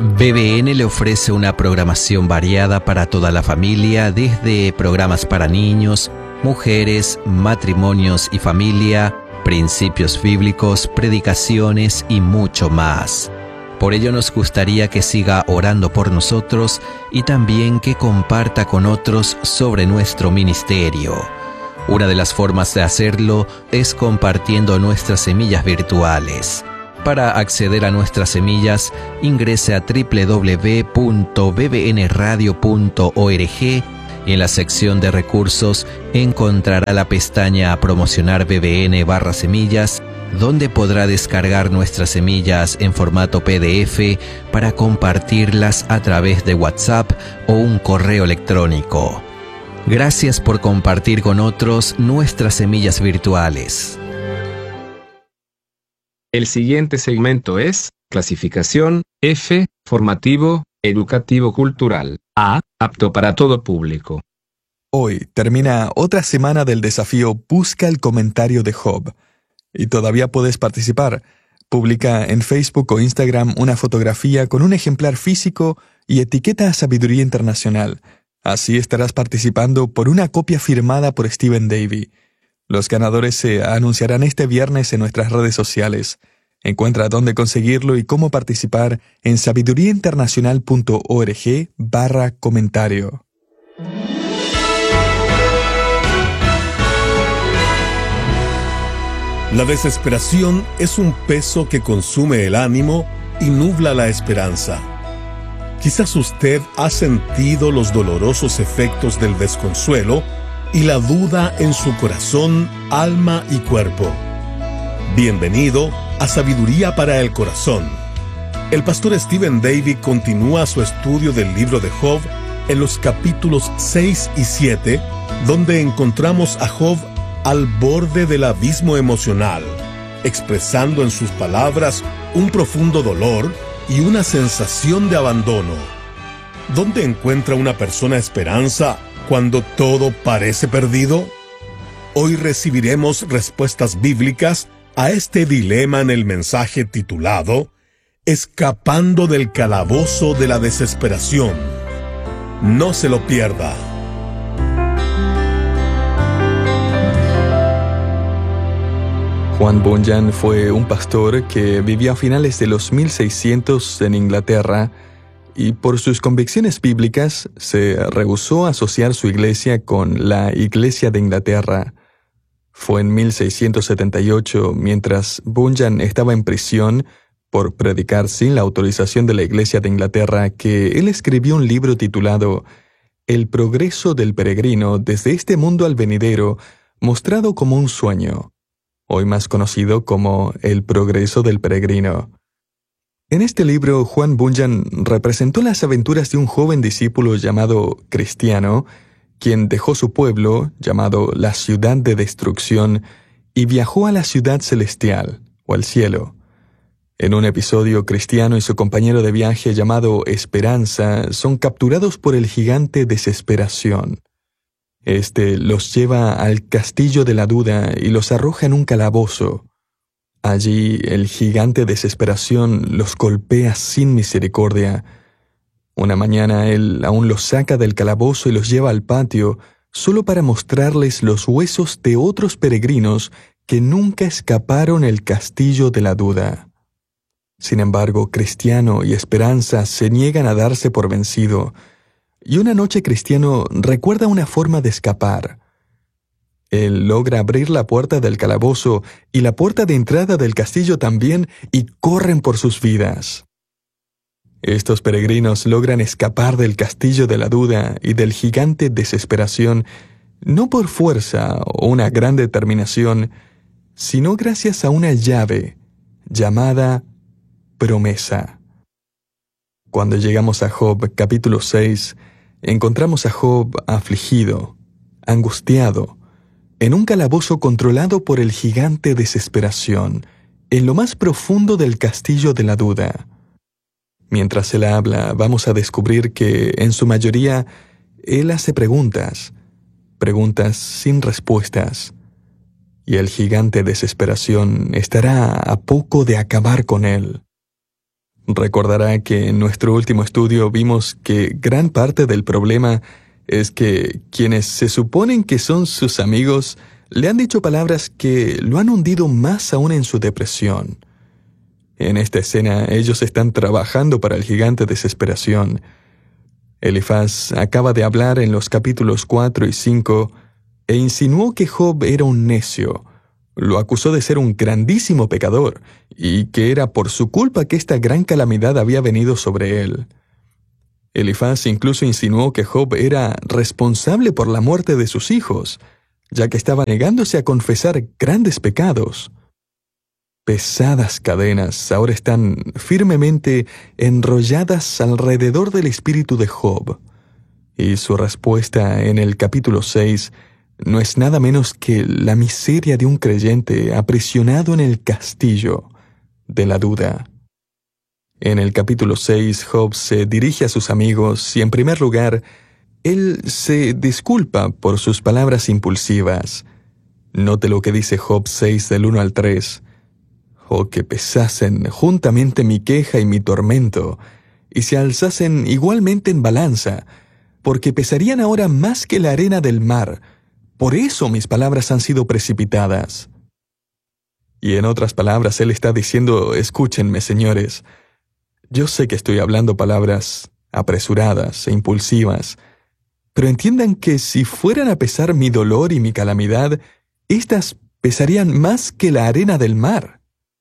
BBN le ofrece una programación variada para toda la familia, desde programas para niños, mujeres, matrimonios y familia, principios bíblicos, predicaciones y mucho más. Por ello nos gustaría que siga orando por nosotros y también que comparta con otros sobre nuestro ministerio. Una de las formas de hacerlo es compartiendo nuestras semillas virtuales. Para acceder a nuestras semillas, ingrese a www.bbnradio.org y en la sección de recursos encontrará la pestaña Promocionar BBN/semillas, donde podrá descargar nuestras semillas en formato PDF para compartirlas a través de WhatsApp o un correo electrónico. Gracias por compartir con otros nuestras semillas virtuales. El siguiente segmento es clasificación F, formativo, educativo cultural. A, apto para todo público. Hoy termina otra semana del desafío Busca el comentario de Job. Y todavía puedes participar. Publica en Facebook o Instagram una fotografía con un ejemplar físico y etiqueta a Sabiduría Internacional. Así estarás participando por una copia firmada por Stephen Davey. Los ganadores se anunciarán este viernes en nuestras redes sociales. Encuentra dónde conseguirlo y cómo participar en sabiduriainternacional.org/comentario. La desesperación es un peso que consume el ánimo y nubla la esperanza. Quizás usted ha sentido los dolorosos efectos del desconsuelo y la duda en su corazón, alma y cuerpo. Bienvenido a Sabiduría para el Corazón. El pastor Stephen Davey continúa su estudio del libro de Job en los capítulos 6 y 7, donde encontramos a Job al borde del abismo emocional, expresando en sus palabras un profundo dolor y una sensación de abandono. ¿Dónde encuentra una persona esperanza cuando todo parece perdido? Hoy recibiremos respuestas bíblicas a este dilema en el mensaje titulado Escapando del calabozo de la desesperación. No se lo pierda. Juan Bunyan fue un pastor que vivió a finales de los 1600 en Inglaterra y por sus convicciones bíblicas se rehusó a asociar su iglesia con la Iglesia de Inglaterra. Fue en 1678, mientras Bunyan estaba en prisión por predicar sin la autorización de la Iglesia de Inglaterra, que él escribió un libro titulado El progreso del peregrino desde este mundo al venidero, mostrado como un sueño, hoy más conocido como El progreso del peregrino. En este libro, Juan Bunyan representó las aventuras de un joven discípulo llamado Cristiano, quien dejó su pueblo, llamado la Ciudad de Destrucción, y viajó a la Ciudad Celestial, o al cielo. En un episodio, Cristiano y su compañero de viaje llamado Esperanza son capturados por el gigante Desesperación. Este los lleva al castillo de la duda y los arroja en un calabozo. Allí, el gigante Desesperación los golpea sin misericordia. Una mañana él aún los saca del calabozo y los lleva al patio, solo para mostrarles los huesos de otros peregrinos que nunca escaparon el castillo de la duda. Sin embargo, Cristiano y Esperanza se niegan a darse por vencido, y una noche Cristiano recuerda una forma de escapar. Él logra abrir la puerta del calabozo y la puerta de entrada del castillo también, y corren por sus vidas. Estos peregrinos logran escapar del castillo de la duda y del gigante Desesperación, no por fuerza o una gran determinación, sino gracias a una llave llamada promesa. Cuando llegamos a Job capítulo 6, encontramos a Job afligido, angustiado, en un calabozo controlado por el gigante Desesperación, en lo más profundo del castillo de la duda. Mientras él habla, vamos a descubrir que, en su mayoría, él hace preguntas sin respuestas, y el gigante Desesperación estará a poco de acabar con él. Recordará que en nuestro último estudio vimos que gran parte del problema es que quienes se suponen que son sus amigos le han dicho palabras que lo han hundido más aún en su depresión. En esta escena, ellos están trabajando para el gigante desesperación. Elifaz acaba de hablar en los capítulos 4 y 5 e insinuó que Job era un necio. Lo acusó de ser un grandísimo pecador y que era por su culpa que esta gran calamidad había venido sobre él. Elifaz incluso insinuó que Job era responsable por la muerte de sus hijos, ya que estaba negándose a confesar grandes pecados. Pesadas cadenas ahora están firmemente enrolladas alrededor del espíritu de Job, y su respuesta en el capítulo 6 no es nada menos que la miseria de un creyente aprisionado en el castillo de la duda. En el capítulo 6, Job se dirige a sus amigos y, en primer lugar, él se disculpa por sus palabras impulsivas. Note lo que dice Job 6 del 1 al 3. «Oh, que pesasen juntamente mi queja y mi tormento, y se alzasen igualmente en balanza, porque pesarían ahora más que la arena del mar. Por eso mis palabras han sido precipitadas». Y en otras palabras, él está diciendo: escúchenme, señores, yo sé que estoy hablando palabras apresuradas e impulsivas, pero entiendan que si fueran a pesar mi dolor y mi calamidad, éstas pesarían más que la arena del mar.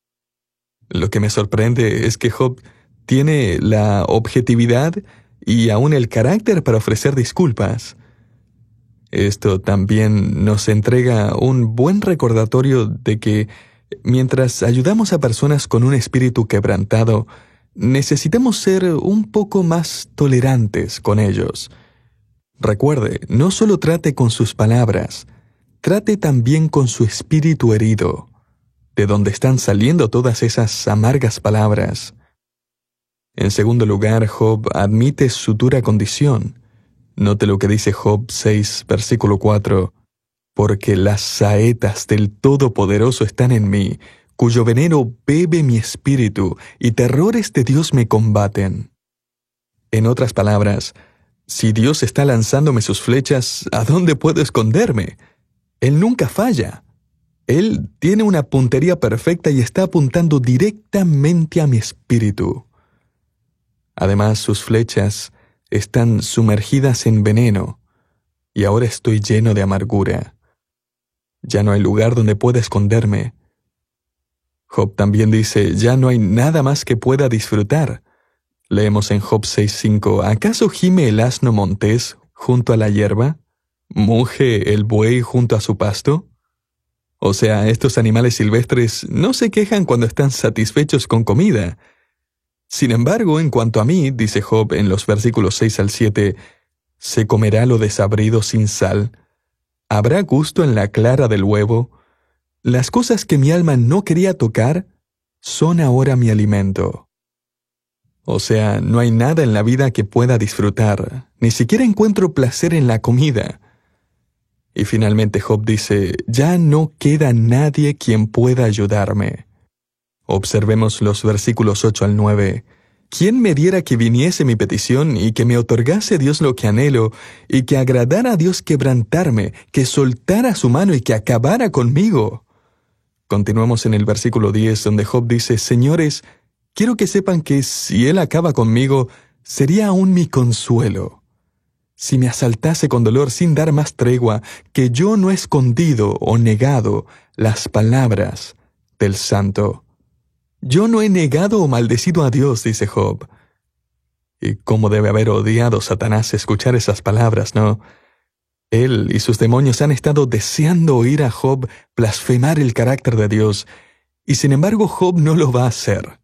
Lo que me sorprende es que Job tiene la objetividad y aún el carácter para ofrecer disculpas. Esto también nos entrega un buen recordatorio de que, mientras ayudamos a personas con un espíritu quebrantado, necesitamos ser un poco más tolerantes con ellos. Recuerde, no solo trate con sus palabras, trate también con su espíritu herido, de donde están saliendo todas esas amargas palabras. En segundo lugar, Job admite su dura condición. Note lo que dice Job 6, versículo 4. «Porque las saetas del Todopoderoso están en mí, cuyo veneno bebe mi espíritu, y terrores de Dios me combaten». En otras palabras, si Dios está lanzándome sus flechas, ¿a dónde puedo esconderme? Él nunca falla. Él tiene una puntería perfecta y está apuntando directamente a mi espíritu. Además, sus flechas están sumergidas en veneno, y ahora estoy lleno de amargura. Ya no hay lugar donde pueda esconderme. Job también dice: ya no hay nada más que pueda disfrutar. Leemos en Job 6:5, ¿acaso gime el asno montés junto a la hierba? ¿Muge el buey junto a su pasto? O sea, estos animales silvestres no se quejan cuando están satisfechos con comida. Sin embargo, en cuanto a mí, dice Job en los versículos 6 al 7, ¿se comerá lo desabrido sin sal? ¿Habrá gusto en la clara del huevo? Las cosas que mi alma no quería tocar son ahora mi alimento. O sea, no hay nada en la vida que pueda disfrutar, ni siquiera encuentro placer en la comida. Y finalmente Job dice: ya no queda nadie quien pueda ayudarme. Observemos los versículos 8 al 9. ¿Quién me diera que viniese mi petición y que me otorgase Dios lo que anhelo, y que agradara a Dios quebrantarme, que soltara su mano y que acabara conmigo? Continuamos en el versículo 10, donde Job dice: Señores, quiero que sepan que si Él acaba conmigo, sería aún mi consuelo. Si me asaltase con dolor sin dar más tregua, que yo no he escondido o negado las palabras del Santo. Yo no he negado o maldecido a Dios, dice Job. Y cómo debe haber odiado Satanás escuchar esas palabras, ¿no? Él y sus demonios han estado deseando oír a Job blasfemar el carácter de Dios, y sin embargo Job no lo va a hacer.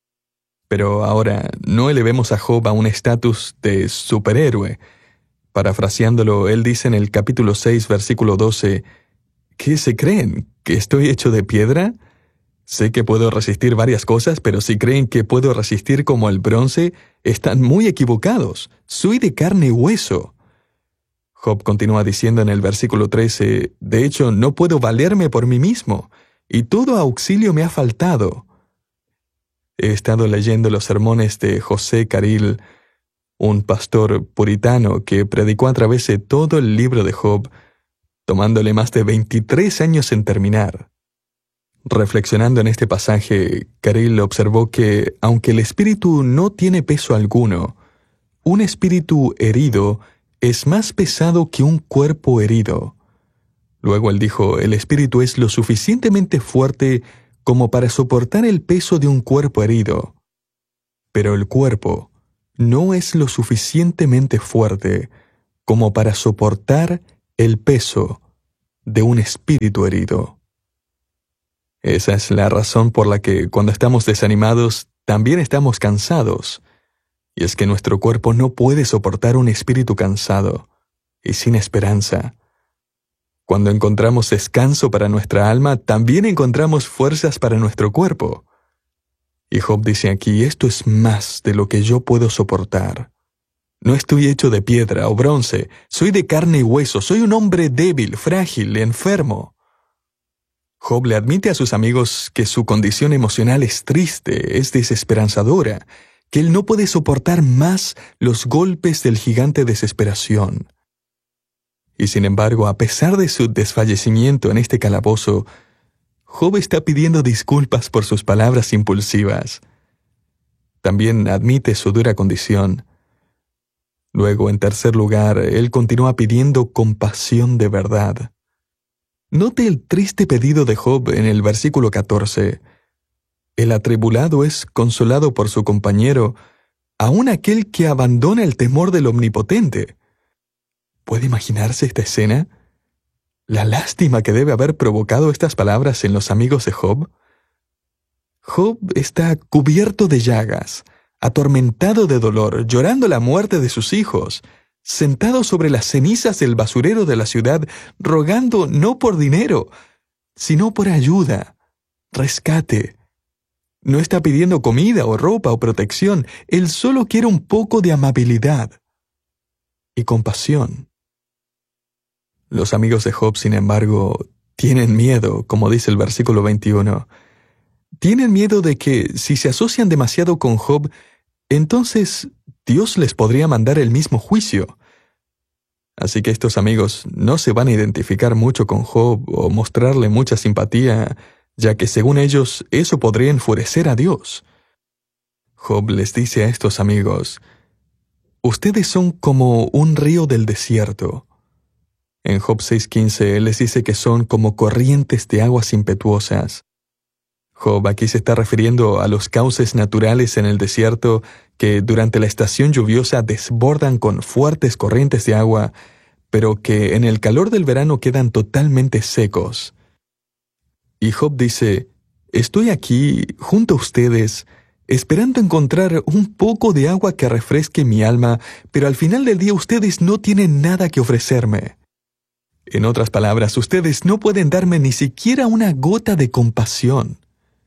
Pero ahora, no elevemos a Job a un estatus de superhéroe. Parafraseándolo, él dice en el capítulo 6, versículo 12, ¿qué se creen? ¿Que estoy hecho de piedra? Sé que puedo resistir varias cosas, pero si creen que puedo resistir como el bronce, están muy equivocados. Soy de carne y hueso. Job continúa diciendo en el versículo 13, de hecho, no puedo valerme por mí mismo, y todo auxilio me ha faltado. He estado leyendo los sermones de José Carril, un pastor puritano que predicó a través de todo el libro de Job, tomándole más de 23 años en terminar. Reflexionando en este pasaje, Carril observó que, aunque el espíritu no tiene peso alguno, un espíritu herido es más pesado que un cuerpo herido. Luego él dijo, el espíritu es lo suficientemente fuerte como para soportar el peso de un cuerpo herido, pero el cuerpo no es lo suficientemente fuerte como para soportar el peso de un espíritu herido. Esa es la razón por la que cuando estamos desanimados, también estamos cansados. Y es que nuestro cuerpo no puede soportar un espíritu cansado y sin esperanza. Cuando encontramos descanso para nuestra alma, también encontramos fuerzas para nuestro cuerpo. Y Job dice aquí, esto es más de lo que yo puedo soportar. No estoy hecho de piedra o bronce, soy de carne y hueso, soy un hombre débil, frágil, enfermo. Job le admite a sus amigos que su condición emocional es triste, es desesperanzadora, que él no puede soportar más los golpes del gigante desesperación. Y sin embargo, a pesar de su desfallecimiento en este calabozo, Job está pidiendo disculpas por sus palabras impulsivas. También admite su dura condición. Luego, en tercer lugar, él continúa pidiendo compasión de verdad. Note el triste pedido de Job en el versículo 14. El atribulado es consolado por su compañero, aun aquel que abandona el temor del Omnipotente. ¿Puede imaginarse esta escena? La lástima que debe haber provocado estas palabras en los amigos de Job. Job está cubierto de llagas, atormentado de dolor, llorando la muerte de sus hijos, sentado sobre las cenizas del basurero de la ciudad, rogando no por dinero, sino por ayuda, rescate. No está pidiendo comida o ropa o protección, él solo quiere un poco de amabilidad y compasión. Los amigos de Job, sin embargo, tienen miedo, como dice el versículo 21. Tienen miedo de que, si se asocian demasiado con Job, entonces Dios les podría mandar el mismo juicio. Así que estos amigos no se van a identificar mucho con Job o mostrarle mucha simpatía, ya que según ellos eso podría enfurecer a Dios. Job les dice a estos amigos, ustedes son como un río del desierto. En Job 6:15 él les dice que son como corrientes de aguas impetuosas. Job aquí se está refiriendo a los cauces naturales en el desierto que durante la estación lluviosa desbordan con fuertes corrientes de agua, pero que en el calor del verano quedan totalmente secos. Y Job dice, estoy aquí, junto a ustedes, esperando encontrar un poco de agua que refresque mi alma, pero al final del día ustedes no tienen nada que ofrecerme. En otras palabras, ustedes no pueden darme ni siquiera una gota de compasión.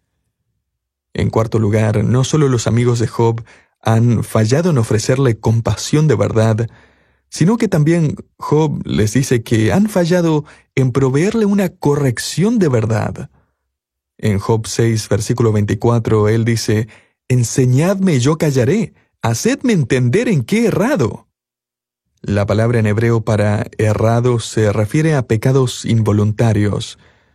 En cuarto lugar, no solo los amigos de Job han fallado en ofrecerle compasión de verdad, sino que también Job les dice que han fallado en proveerle una corrección de verdad. En Job 6, versículo 24, él dice, «Enseñadme y yo callaré, hacedme entender en qué he errado». La palabra en hebreo para errado se refiere a pecados involuntarios.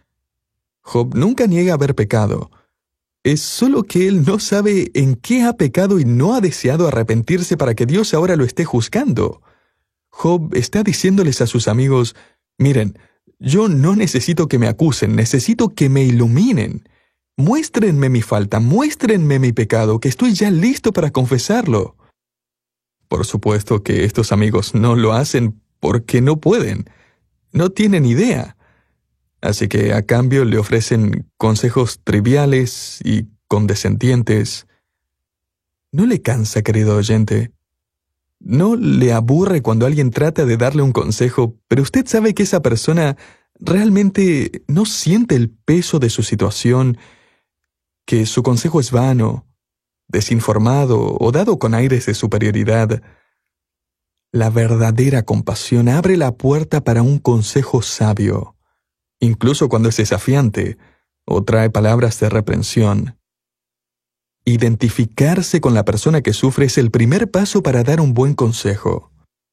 Job nunca niega haber pecado. Es solo que él no sabe en qué ha pecado y no ha deseado arrepentirse para que Dios ahora lo esté juzgando. Job está diciéndoles a sus amigos, miren, yo no necesito que me acusen, necesito que me iluminen. Muéstrenme mi falta, muéstrenme mi pecado, que estoy ya listo para confesarlo. Por supuesto que estos amigos no lo hacen porque no pueden, no tienen idea. Así que a cambio le ofrecen consejos triviales y condescendientes. ¿No le cansa, querido oyente? ¿No le aburre cuando alguien trata de darle un consejo, pero usted sabe que esa persona realmente no siente el peso de su situación, que su consejo es vano, desinformado o dado con aires de superioridad? La verdadera compasión abre la puerta para un consejo sabio, incluso cuando es desafiante o trae palabras de reprensión. identificarse con la persona que sufre es el primer paso para dar un buen consejo.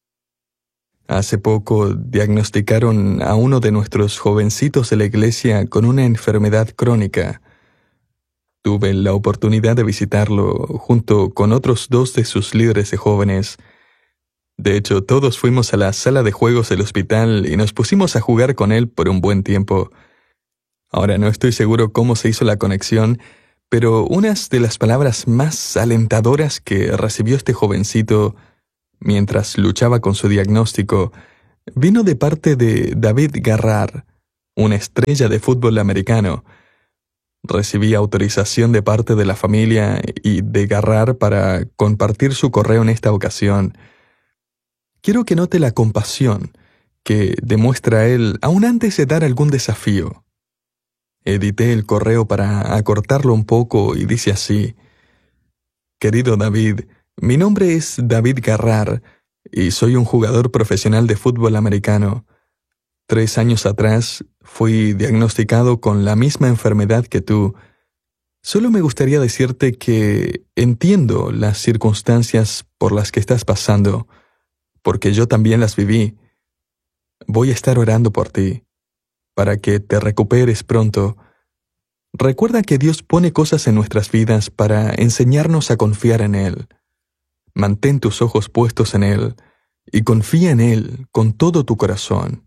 Hace poco diagnosticaron a uno de nuestros jovencitos de la iglesia con una enfermedad crónica. Tuve la oportunidad de visitarlo junto con otros 2 de sus líderes de jóvenes. De hecho, todos fuimos a la sala de juegos del hospital y nos pusimos a jugar con él por un buen tiempo. Ahora no estoy seguro cómo se hizo la conexión, pero unas de las palabras más alentadoras que recibió este jovencito mientras luchaba con su diagnóstico vino de parte de David Garrar, una estrella de fútbol americano. Recibí autorización de parte de la familia y de Garrar para compartir su correo en esta ocasión. Quiero que note la compasión que demuestra él aún antes de dar algún desafío. Edité el correo para acortarlo un poco y dice así: Querido David, mi nombre es David Garrar y soy un jugador profesional de fútbol americano. 3 años atrás fui diagnosticado con la misma enfermedad que tú. Solo me gustaría decirte que entiendo las circunstancias por las que estás pasando, porque yo también las viví. Voy a estar orando por ti, para que te recuperes pronto. Recuerda que Dios pone cosas en nuestras vidas para enseñarnos a confiar en Él. Mantén tus ojos puestos en Él y confía en Él con todo tu corazón.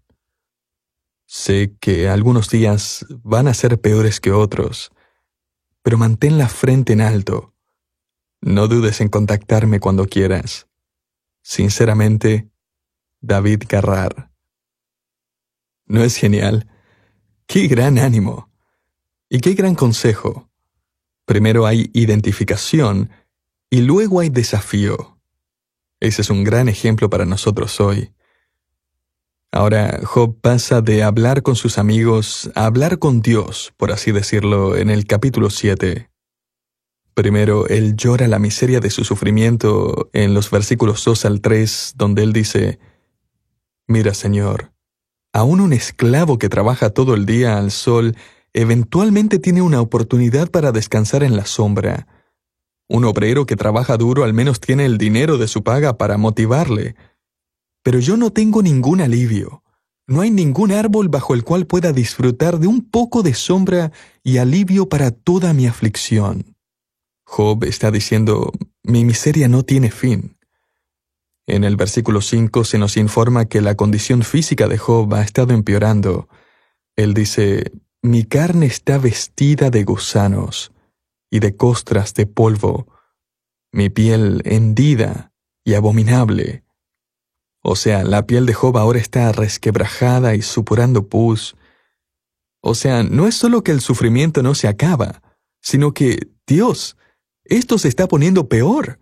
Sé que algunos días van a ser peores que otros, pero mantén la frente en alto. No dudes en contactarme cuando quieras. Sinceramente, David Garrar. ¿No es genial? ¡Qué gran ánimo! Y qué gran consejo. Primero hay identificación y luego hay desafío. Ese es un gran ejemplo para nosotros hoy. Ahora, Job pasa de hablar con sus amigos a hablar con Dios, por así decirlo, en el capítulo 7. Primero, él llora la miseria de su sufrimiento en los versículos 2 al 3, donde él dice: Mira, Señor, aún un esclavo que trabaja todo el día al sol eventualmente tiene una oportunidad para descansar en la sombra. Un obrero que trabaja duro al menos tiene el dinero de su paga para motivarle. Pero yo no tengo ningún alivio. No hay ningún árbol bajo el cual pueda disfrutar de un poco de sombra y alivio para toda mi aflicción. Job está diciendo: mi miseria no tiene fin. En el versículo 5 se nos informa que la condición física de Job ha estado empeorando. Él dice: mi carne está vestida de gusanos y de costras de polvo, mi piel hendida y abominable. O sea, la piel de Job ahora está resquebrajada y supurando pus. O sea, no es solo que el sufrimiento no se acaba, sino que, Dios, esto se está poniendo peor.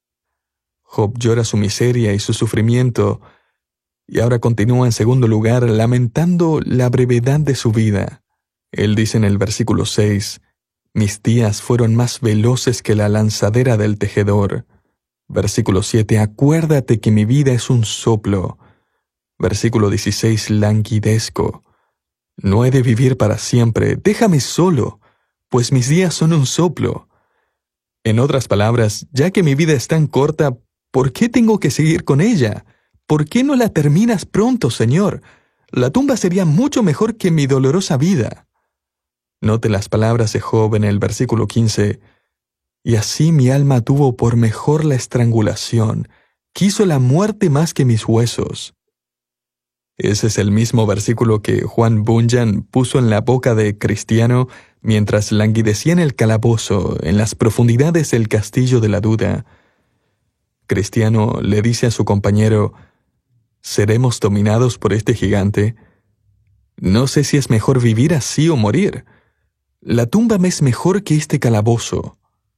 Job llora su miseria y su sufrimiento, y ahora continúa en segundo lugar lamentando la brevedad de su vida. Él dice en el versículo 6, mis días fueron más veloces que la lanzadera del tejedor. Versículo 7, acuérdate que mi vida es un soplo. Versículo 16, languidezco. No he de vivir para siempre, déjame solo, pues mis días son un soplo. En otras palabras, ya que mi vida es tan corta, ¿por qué tengo que seguir con ella? ¿Por qué no la terminas pronto, Señor? La tumba sería mucho mejor que mi dolorosa vida. Note las palabras de Job en el versículo 15. Y así mi alma tuvo por mejor la estrangulación, quiso la muerte más que mis huesos. Ese es el mismo versículo que Juan Bunyan puso en la boca de Cristiano mientras languidecía en el calabozo, en las profundidades del castillo de la duda. Cristiano le dice a su compañero: ¿seremos dominados por este gigante? No sé si es mejor vivir así o morir. La tumba me es mejor que este calabozo.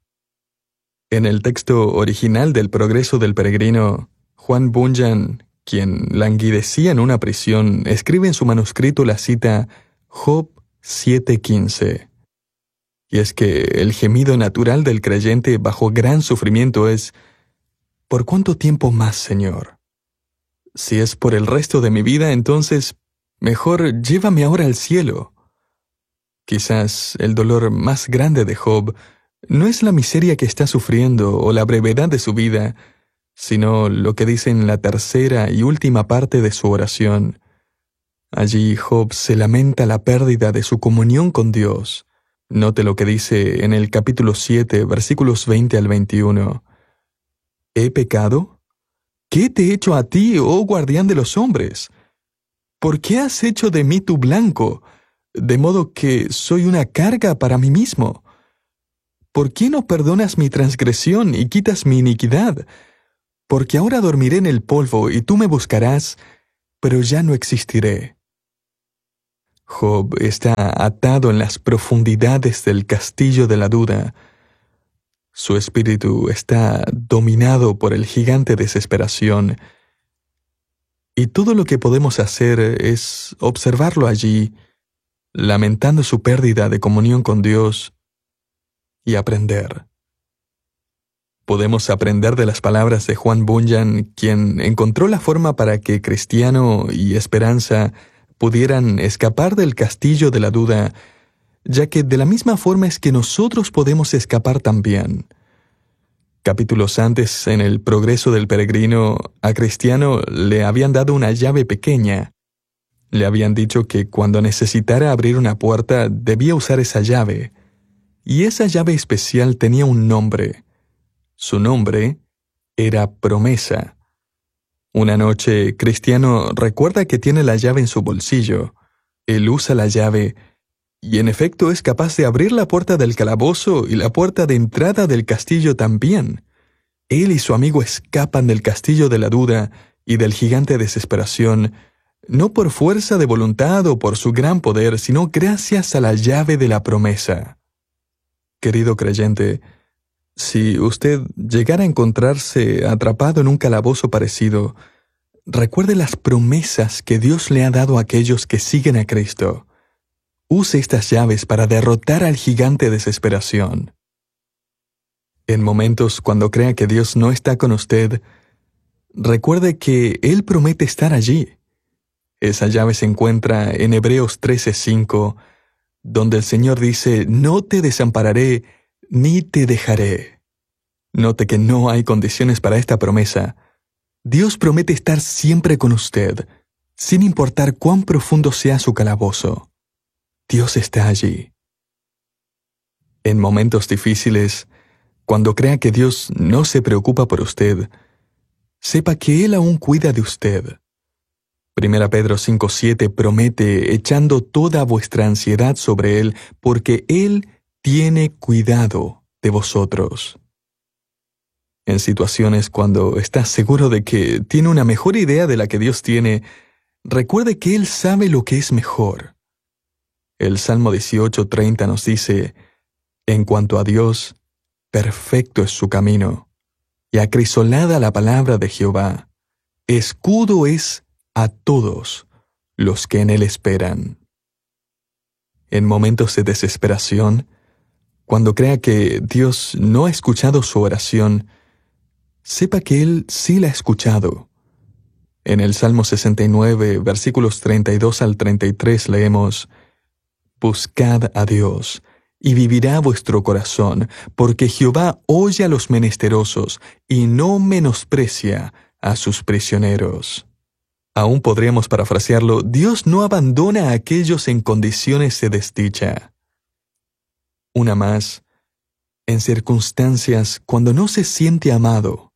En el texto original del Progreso del Peregrino, Juan Bunyan, quien languidecía en una prisión, escribe en su manuscrito la cita Job 7:15. Y es que el gemido natural del creyente bajo gran sufrimiento es: ¿por cuánto tiempo más, Señor? Si es por el resto de mi vida, entonces mejor llévame ahora al cielo. Quizás el dolor más grande de Job no es la miseria que está sufriendo o la brevedad de su vida, sino lo que dice en la tercera y última parte de su oración. Allí Job se lamenta la pérdida de su comunión con Dios. Note lo que dice en el capítulo 7, versículos 20 al 21. ¿He pecado? ¿Qué te he hecho a ti, oh guardián de los hombres? ¿Por qué has hecho de mí tu blanco, de modo que soy una carga para mí mismo? ¿Por qué no perdonas mi transgresión y quitas mi iniquidad? Porque ahora dormiré en el polvo y tú me buscarás, pero ya no existiré. Job está atado en las profundidades del castillo de la duda. Su espíritu está dominado por el gigante desesperación. Y todo lo que podemos hacer es observarlo allí, lamentando su pérdida de comunión con Dios, y aprender. Podemos aprender de las palabras de Juan Bunyan, quien encontró la forma para que Cristiano y Esperanza pudieran escapar del castillo de la duda, ya que de la misma forma es que nosotros podemos escapar también. Capítulos antes, en el Progreso del Peregrino, a Cristiano le habían dado una llave pequeña. Le habían dicho que cuando necesitara abrir una puerta debía usar esa llave. Y esa llave especial tenía un nombre. Su nombre era Promesa. Una noche, Cristiano recuerda que tiene la llave en su bolsillo. Él usa la llave y en efecto es capaz de abrir la puerta del calabozo y la puerta de entrada del castillo también. Él y su amigo escapan del castillo de la duda y del gigante de desesperación, no por fuerza de voluntad o por su gran poder, sino gracias a la llave de la promesa. Querido creyente, si usted llegara a encontrarse atrapado en un calabozo parecido, recuerde las promesas que Dios le ha dado a aquellos que siguen a Cristo. Use estas llaves para derrotar al gigante de desesperación. En momentos cuando crea que Dios no está con usted, recuerde que Él promete estar allí. Esa llave se encuentra en Hebreos 13:5, donde el Señor dice: «No te desampararé, ni te dejaré». Note que no hay condiciones para esta promesa. Dios promete estar siempre con usted, sin importar cuán profundo sea su calabozo. Dios está allí. En momentos difíciles, cuando crea que Dios no se preocupa por usted, sepa que Él aún cuida de usted. 1 Pedro 5:7 promete echando toda vuestra ansiedad sobre Él, porque Él tiene cuidado de vosotros. En situaciones cuando está seguro de que tiene una mejor idea de la que Dios tiene, recuerde que Él sabe lo que es mejor. El Salmo 18:30 nos dice: «En cuanto a Dios, perfecto es su camino, y acrisolada la palabra de Jehová. Escudo es a todos los que en Él esperan». En momentos de desesperación, cuando crea que Dios no ha escuchado su oración, sepa que Él sí la ha escuchado. En el Salmo 69, versículos 32 al 33 leemos: «Buscad a Dios, y vivirá vuestro corazón, porque Jehová oye a los menesterosos, y no menosprecia a sus prisioneros». Aún podríamos parafrasearlo: Dios no abandona a aquellos en condiciones de desdicha. Una más, en circunstancias cuando no se siente amado,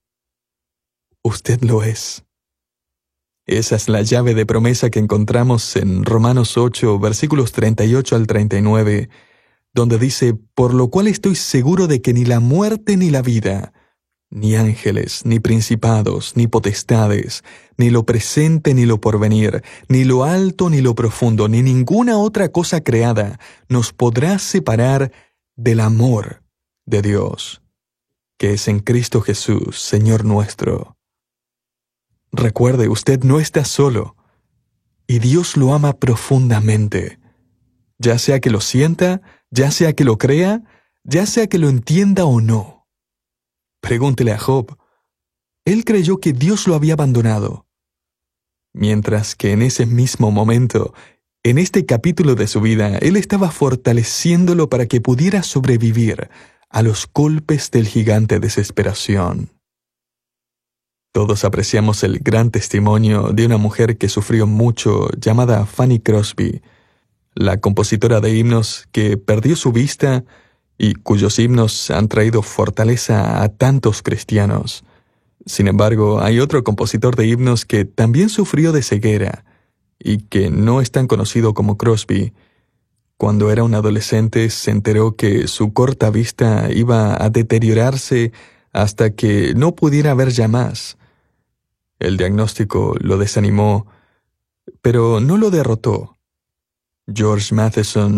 usted lo es. Esa es la llave de promesa que encontramos en Romanos 8, versículos 38 al 39, donde dice: «Por lo cual estoy seguro de que ni la muerte ni la vida, ni ángeles, ni principados, ni potestades, ni lo presente ni lo porvenir, ni lo alto ni lo profundo, ni ninguna otra cosa creada nos podrá separar del amor de Dios, que es en Cristo Jesús, Señor nuestro». Recuerde, usted no está solo, y Dios lo ama profundamente. Ya sea que lo sienta, ya sea que lo crea, ya sea que lo entienda o no. Pregúntele a Job. Él creyó que Dios lo había abandonado, mientras que en ese mismo momento, en este capítulo de su vida, Él estaba fortaleciéndolo para que pudiera sobrevivir a los golpes del gigante desesperación. Todos apreciamos el gran testimonio de una mujer que sufrió mucho llamada Fanny Crosby, la compositora de himnos que perdió su vista y cuyos himnos han traído fortaleza a tantos cristianos. Sin embargo, hay otro compositor de himnos que también sufrió de ceguera y que no es tan conocido como Crosby. Cuando era un adolescente se enteró que su corta vista iba a deteriorarse hasta que no pudiera ver ya más. El diagnóstico lo desanimó, pero no lo derrotó. George Matheson